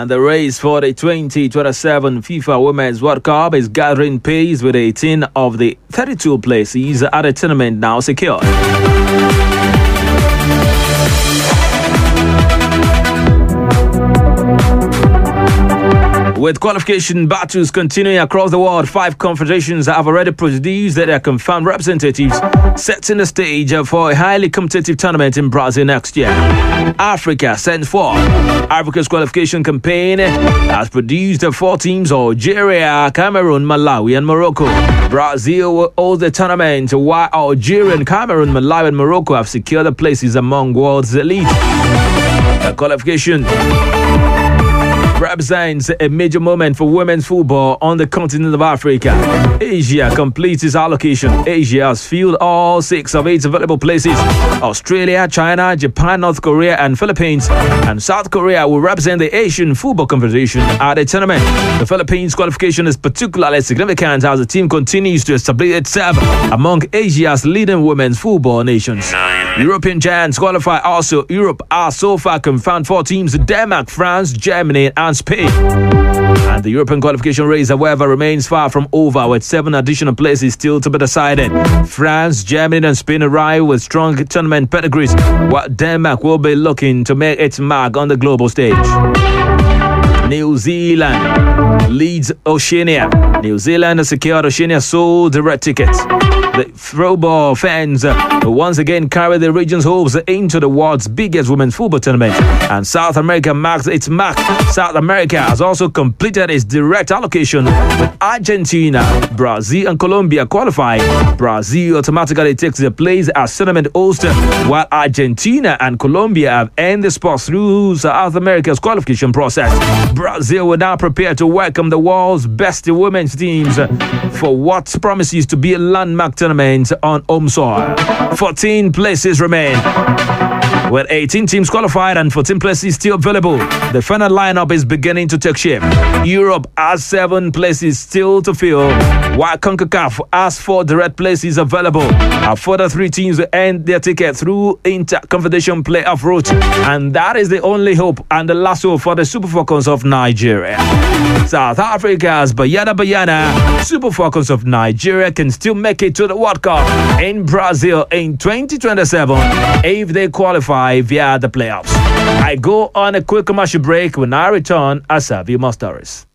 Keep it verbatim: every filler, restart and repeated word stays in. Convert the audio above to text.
And the race for the twenty twenty-seven FIFA Women's World Cup is gathering pace with eighteen of the thirty-two places at the tournament now secured. With qualification battles continuing across the world, five confederations have already produced their confirmed representatives, setting the stage for a highly competitive tournament in Brazil next year. Africa sends four. Africa's qualification campaign has produced four teams: Algeria, Cameroon, Malawi, and Morocco. Brazil will host the tournament, while Algeria, Cameroon, Malawi, and Morocco have secured the places among world's elite. The qualification represents a major moment for women's football on the continent of Africa. Asia completes its allocation. Asia has filled all six of its available places. Australia, China, Japan, North Korea, and Philippines. And South Korea will represent the Asian Football Confederation at the tournament. The Philippines qualification is particularly significant as the team continues to establish itself among Asia's leading women's football nations. European giants qualify also. Europe are so far confirmed four teams: Denmark, France, Germany, and Spain. And the European qualification race, however, remains far from over, with seven additional places still to be decided. France, Germany, and Spain arrive with strong tournament pedigrees, while Denmark will be looking to make its mark on the global stage. New Zealand leads Oceania. New Zealand has secured Oceania's sole direct ticket. The throwball fans uh, once again carry the region's hopes into the world's biggest women's football tournament, and South America marks its mark. South America has also completed its direct allocation, with Argentina, Brazil, and Colombia qualifying. Brazil automatically takes their place as tournament host, while Argentina and Colombia have earned the spot through South America's qualification process. Brazil will now prepare to welcome the world's best women's teams for what promises to be a landmark tournament on home soil. fourteen places remain, with eighteen teams qualified and fourteen places still available. The final lineup is beginning to take shape. Europe has seven places still to fill, while CONCACAF has four direct places available. A further three teams will earn their ticket through inter-confederation playoff route, and that is the only hope and the last hope for the Super Falcons of Nigeria. South Africa's Banyana Banyana Super Falcons of Nigeria can still make it to the World Cup in Brazil in twenty twenty-seven if they qualify via the playoffs. I go on a quick commercial break. When I return, I serve you more stories.